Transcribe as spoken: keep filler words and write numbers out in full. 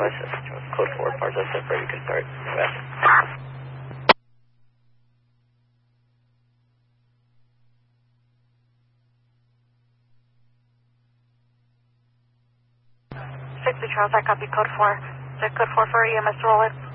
Northwest, code four, Parza Zipper, you can start west. sixty Charles, I copy code four. Is it code four for E M S roll in?